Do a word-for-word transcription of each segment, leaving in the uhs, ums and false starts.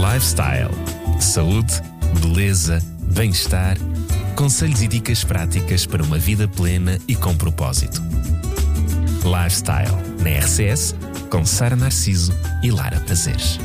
Lifestyle. Saúde, beleza, bem-estar. Conselhos e dicas práticas para uma vida plena e com propósito. Lifestyle, na R C S, com Sara Narciso e Lara Prazeres.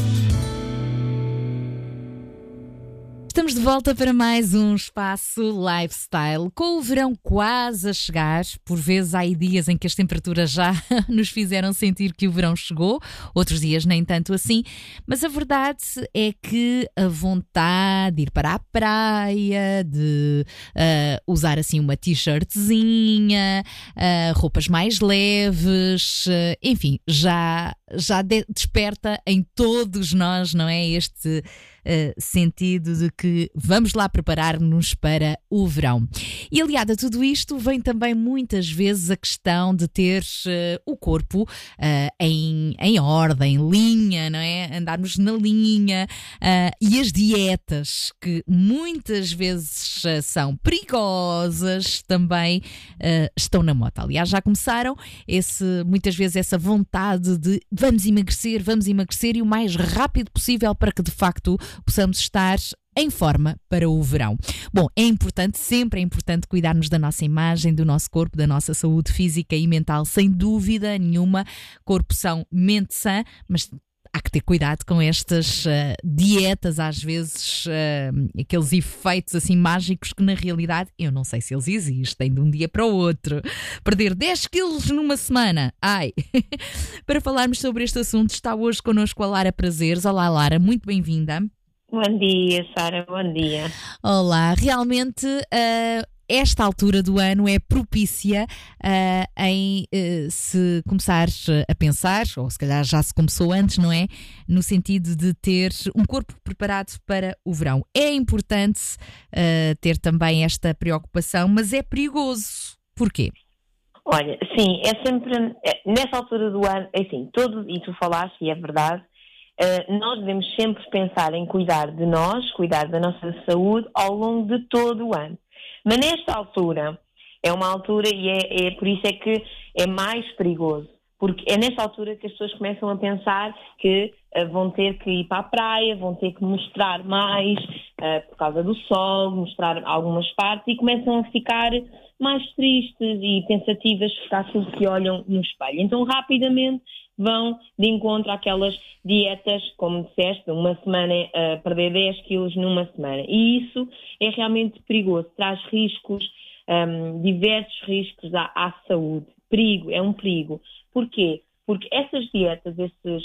Estamos de volta para mais um espaço Lifestyle. Com o verão quase a chegar, por vezes há dias em que as temperaturas já nos fizeram sentir que o verão chegou, outros dias nem tanto assim, mas a verdade é que a vontade de ir para a praia, de uh, usar assim uma t-shirtzinha, uh, roupas mais leves, uh, enfim, já, já de- desperta em todos nós, não é? Este Uh, sentido de que vamos lá preparar-nos para o verão. E aliado a tudo isto vem também muitas vezes a questão de ter uh, o corpo uh, em, em ordem, em linha, não é? Andarmos na linha uh, e as dietas que muitas vezes uh, são perigosas também uh, estão na moda. Aliás, já começaram esse, muitas vezes essa vontade de vamos emagrecer, vamos emagrecer e o mais rápido possível para que de facto possamos estar em forma para o verão. Bom, é importante, sempre é importante cuidarmos da nossa imagem, do nosso corpo, da nossa saúde física e mental, sem dúvida nenhuma. Corpo são, mente sã, mas há que ter cuidado com estas uh, dietas, às vezes, uh, aqueles efeitos assim mágicos que na realidade eu não sei se eles existem de um dia para o outro. Perder dez quilos numa semana, ai! Para falarmos sobre este assunto está hoje connosco a Lara Prazeres. Olá, Lara, muito bem-vinda. Bom dia, Sara, bom dia. Olá, realmente uh, esta altura do ano é propícia uh, em uh, se começar a pensar, ou se calhar já se começou antes, não é? No sentido de ter um corpo preparado para o verão. É importante uh, ter também esta preocupação, mas é perigoso. Porquê? Olha, sim, é sempre, é, nessa altura do ano, é assim, todo, e tu falaste, e é verdade, Uh, nós devemos sempre pensar em cuidar de nós, cuidar da nossa saúde ao longo de todo o ano. Mas nesta altura, é uma altura e é, é por isso é que é mais perigoso. Porque é nesta altura que as pessoas começam a pensar que uh, vão ter que ir para a praia, vão ter que mostrar mais uh, por causa do sol, mostrar algumas partes e começam a ficar mais tristes e pensativas por aquilo que olham no espelho. Então, rapidamente, vão de encontro àquelas dietas, como disseste, uma semana, uh, perder dez quilos numa semana. E isso é realmente perigoso, traz riscos, um, diversos riscos à, à saúde. Perigo, é um perigo. Porquê? Porque essas dietas, esses,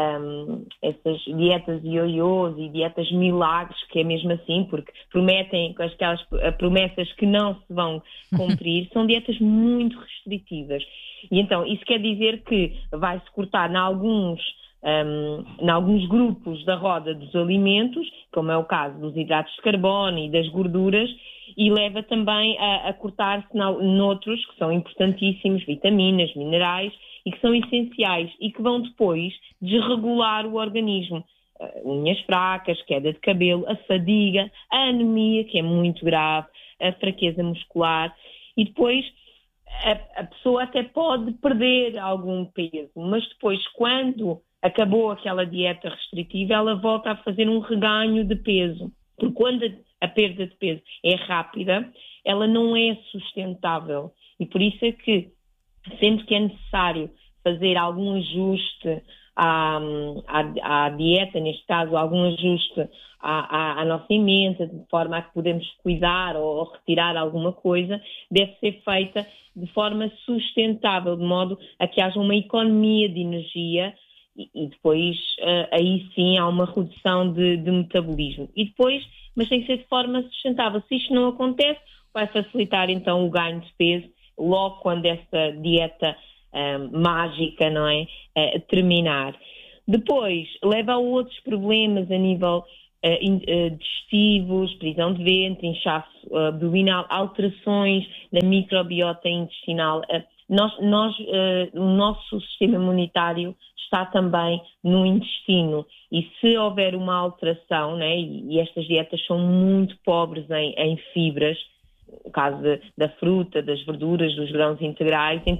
um, essas dietas ioiôs e dietas milagres, que é mesmo assim, porque prometem aquelas promessas que não se vão cumprir, são dietas muito restritivas. E então, isso quer dizer que vai-se cortar em alguns, um, em alguns grupos da roda dos alimentos, como é o caso dos hidratos de carbono e das gorduras, e leva também a, a cortar-se noutros que são importantíssimos, vitaminas, minerais, e que são essenciais e que vão depois desregular o organismo. Uh, unhas fracas, queda de cabelo, a fadiga, a anemia, que é muito grave, a fraqueza muscular, e depois a, a pessoa até pode perder algum peso, mas depois, quando acabou aquela dieta restritiva, ela volta a fazer um reganho de peso. Porque quando a, a perda de peso é rápida, ela não é sustentável. E por isso é que sempre que é necessário fazer algum ajuste à, à, à dieta, neste caso algum ajuste à, à, à nossa emenda, de forma a que podemos cuidar ou, ou retirar alguma coisa, deve ser feita de forma sustentável, de modo a que haja uma economia de energia e, e depois uh, aí sim há uma redução de, de metabolismo. E depois, mas tem que ser de forma sustentável. Se isto não acontece, vai facilitar então o ganho de peso logo quando essa dieta um, mágica, não é, uh, terminar. Depois, leva a outros problemas a nível uh, in, uh, digestivos, prisão de ventre, inchaço uh, abdominal, alterações na microbiota intestinal. Uh, nós, nós, uh, o nosso sistema imunitário está também no intestino e se houver uma alteração, né, e, e estas dietas são muito pobres em, em fibras, no caso de, da fruta, das verduras, dos grãos integrais, então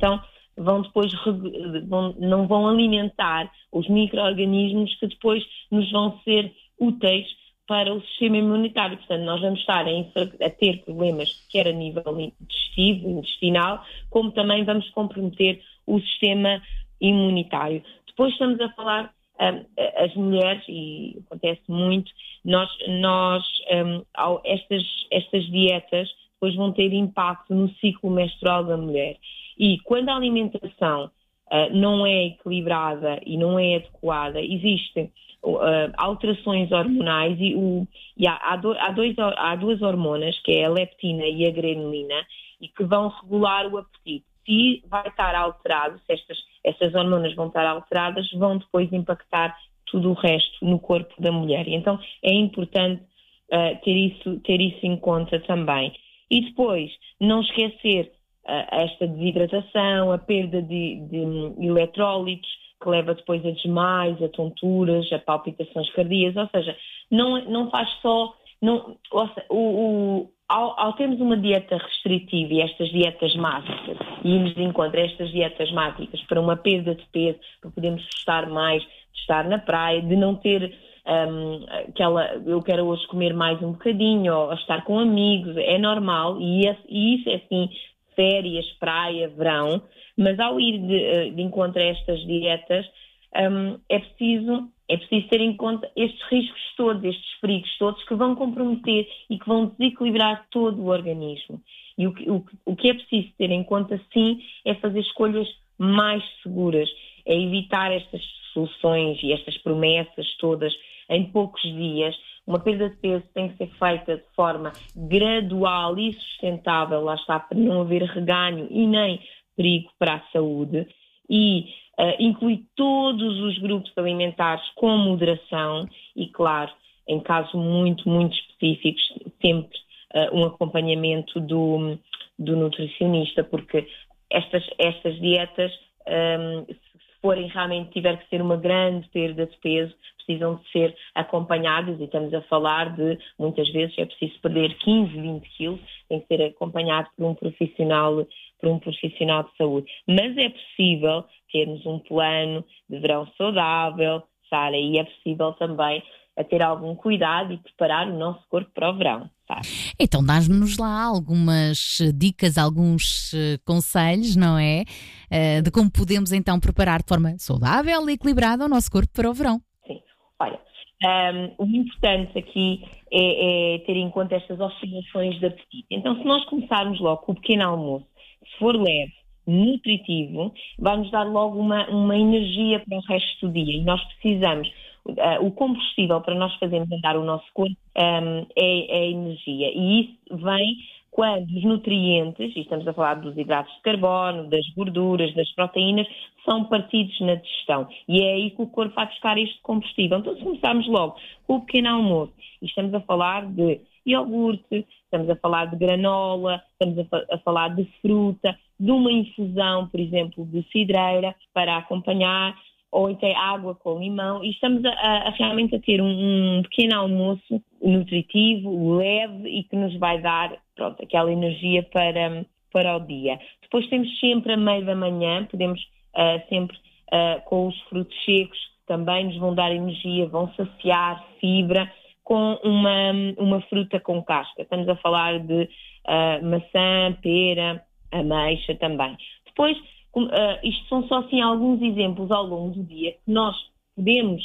vão depois vão, não vão alimentar os micro-organismos que depois nos vão ser úteis para o sistema imunitário. Portanto, nós vamos estar a, a ter problemas, quer a nível digestivo, intestinal, como também vamos comprometer o sistema imunitário. Depois estamos a falar, um, as mulheres, e acontece muito, nós, nós um, ao, estas, estas dietas depois vão ter impacto no ciclo menstrual da mulher. E quando a alimentação uh, não é equilibrada e não é adequada, existem uh, alterações hormonais e, o, e há, há, do, há, dois, há duas hormonas, que é a leptina e a ghrelina, e que vão regular o apetite. Se vai estar alterado, se estas, estas hormonas vão estar alteradas, vão depois impactar tudo o resto no corpo da mulher. E então é importante uh, ter, isso, ter isso em conta também. E depois, não esquecer uh, esta desidratação, a perda de, de eletrólitos, que leva depois a desmaios, a tonturas, a palpitações cardíacas, ou seja, não, não faz só... Não, ou seja, o, o, ao, ao termos uma dieta restritiva e estas dietas mágicas, e irmos de encontro a estas dietas mágicas para uma perda de peso, para podermos estar mais, de estar na praia, de não ter... Um, aquela, eu quero hoje comer mais um bocadinho, ou estar com amigos, é normal, e, é, e isso é assim, férias, praia, verão, mas ao ir de, de encontro a estas dietas, um, é, preciso, é preciso ter em conta estes riscos todos, estes perigos todos que vão comprometer e que vão desequilibrar todo o organismo. E o, o, o que é preciso ter em conta, sim, é fazer escolhas mais seguras, é evitar estas soluções e estas promessas todas em poucos dias. Uma perda de peso tem que ser feita de forma gradual e sustentável, lá está, para não haver reganho e nem perigo para a saúde, e uh, inclui todos os grupos alimentares com moderação e, claro, em casos muito, muito específicos, sempre uh, um acompanhamento do, do nutricionista, porque estas, estas dietas, um, se forem realmente, tiver que ser uma grande perda de peso, precisam de ser acompanhados, e estamos a falar de, muitas vezes, é preciso perder quinze, vinte quilos, tem que ser acompanhado por um profissional, por um profissional de saúde. Mas é possível termos um plano de verão saudável, Sara, e é possível também a ter algum cuidado e preparar o nosso corpo para o verão. Sabe? Então dás-nos lá algumas dicas, alguns uh, conselhos, não é? Uh, de como podemos então preparar de forma saudável e equilibrada o nosso corpo para o verão. Sim, olha, um, o importante aqui é, é ter em conta estas oscilações de apetite. Então, se nós começarmos logo com o pequeno almoço, se for leve, nutritivo, vai-nos dar logo uma, uma energia para o resto do dia, e nós precisamos... Uh, o combustível para nós fazermos andar o nosso corpo um, é, é a energia, e isso vem quando os nutrientes, e estamos a falar dos hidratos de carbono, das gorduras, das proteínas, são partidos na digestão, e é aí que o corpo vai buscar este combustível. Então, se começarmos logo com o pequeno almoço, e estamos a falar de iogurte, estamos a falar de granola, estamos a, fa- a falar de fruta, de uma infusão, por exemplo, de cidreira para acompanhar, ou até água com limão, e estamos a, a, a realmente a ter um, um pequeno almoço nutritivo, leve, e que nos vai dar, pronto, aquela energia para, para o dia. Depois temos sempre a meio da manhã, podemos uh, sempre uh, com os frutos secos, que também nos vão dar energia, vão saciar fibra, com uma, uma fruta com casca. Estamos a falar de uh, maçã, pera, ameixa também. Depois, Uh, isto são só assim alguns exemplos ao longo do dia que nós podemos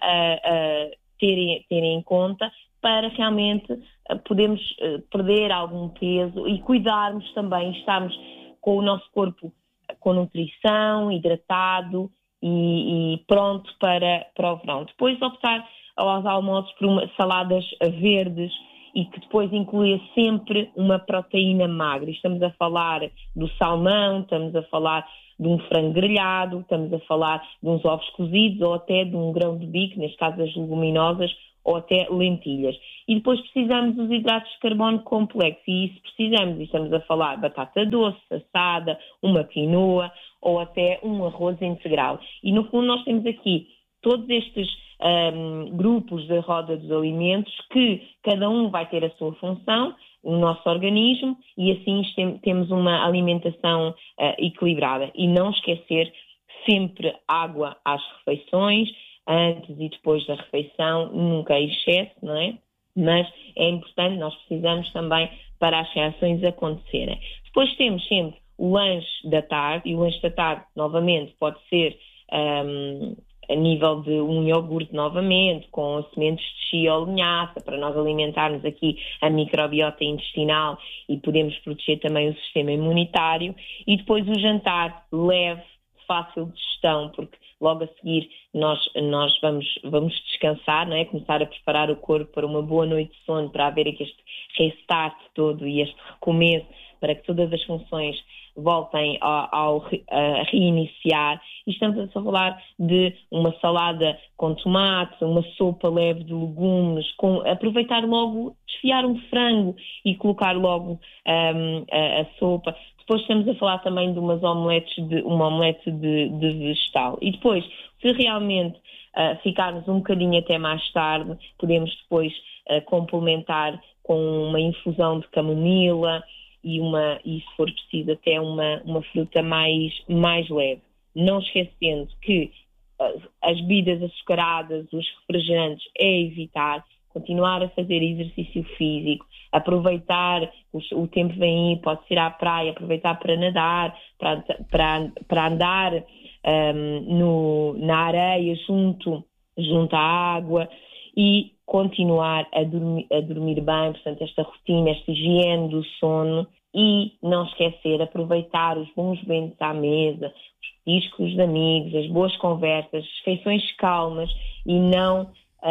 uh, uh, ter, ter em conta para realmente uh, podermos uh, perder algum peso e cuidarmos também, estarmos com o nosso corpo com nutrição, hidratado e, e pronto para, para o verão. Depois optar aos almoços por uma, saladas verdes, e que depois inclua sempre uma proteína magra. Estamos a falar do salmão, estamos a falar de um frango grelhado, estamos a falar de uns ovos cozidos, ou até de um grão de bico, neste caso as leguminosas, ou até lentilhas. E depois precisamos dos hidratos de carbono complexos, e isso precisamos, e estamos a falar de batata doce, assada, uma quinoa, ou até um arroz integral. E no fundo nós temos aqui todos estes um, grupos da roda dos alimentos, que cada um vai ter a sua função no nosso organismo e assim tem, temos uma alimentação uh, equilibrada. E não esquecer sempre água às refeições, antes e depois da refeição, nunca em excesso, não é? Mas é importante, nós precisamos também para as reações acontecerem. Depois temos sempre o lanche da tarde, e o lanche da tarde, novamente, pode ser um, a nível de um iogurte novamente, com sementes de chia ou linhaça, para nós alimentarmos aqui a microbiota intestinal e podemos proteger também o sistema imunitário. E depois o jantar leve, fácil de gestão, porque logo a seguir nós, nós vamos, vamos descansar, não é? Começar a preparar o corpo para uma boa noite de sono, para haver aqui este restart todo e este recomeço, para que todas as funções voltem ao, ao, a reiniciar. E estamos a falar de uma salada com tomate, uma sopa leve de legumes, com, aproveitar logo, desfiar um frango e colocar logo um, a, a sopa. Depois estamos a falar também de umas omeletes, de, uma omelete de, de vegetal. E depois, se realmente uh, ficarmos um bocadinho até mais tarde, podemos depois uh, complementar com uma infusão de camomila e, uma, e se for preciso, até uma, uma fruta mais, mais leve. Não esquecendo que uh, as bebidas açucaradas, os refrigerantes, é evitar. Continuar a fazer exercício físico, aproveitar, o, o tempo vem aí, pode ir à praia, aproveitar para nadar, para, para, para andar um, no, na areia junto, junto à água e continuar a dormir, a dormir bem, portanto esta rotina, esta higiene do sono e não esquecer, aproveitar os bons momentos à mesa, os petiscos de amigos, as boas conversas, as refeições calmas e não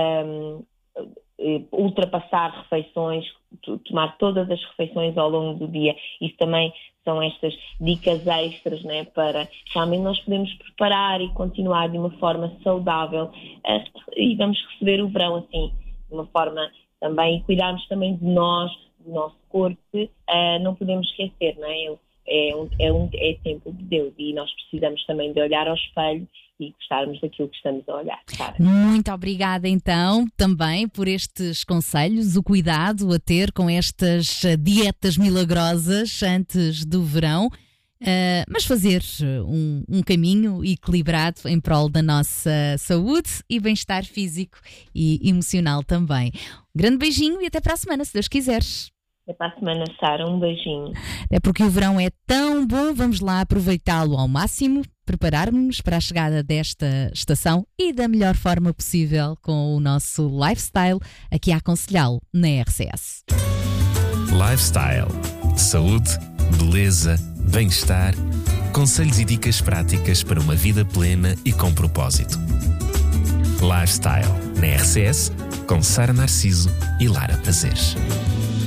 um, ultrapassar refeições, tomar todas as refeições ao longo do dia. Isso também são estas dicas extras, né, para realmente nós podemos preparar e continuar de uma forma saudável e vamos receber o verão assim, de uma forma também, e cuidarmos também de nós, do nosso corpo, uh, não podemos esquecer, não é? É, um, é, um, é templo de Deus e nós precisamos também de olhar ao espelho e gostarmos daquilo que estamos a olhar. Cara. Muito obrigada então também por estes conselhos, o cuidado a ter com estas dietas milagrosas antes do verão, uh, mas fazer um, um caminho equilibrado em prol da nossa saúde e bem-estar físico e emocional também. Um grande beijinho e até para a semana, se Deus quiseres. Até para a semana, Sara, um beijinho. É porque o verão é tão bom, vamos lá aproveitá-lo ao máximo, preparar-nos para a chegada desta estação e da melhor forma possível com o nosso lifestyle, aqui a aconselhá-lo na R C S. Lifestyle. Saúde, beleza, bem-estar, conselhos e dicas práticas para uma vida plena e com propósito. Lifestyle na R C S com Sara Narciso e Lara Prazeres.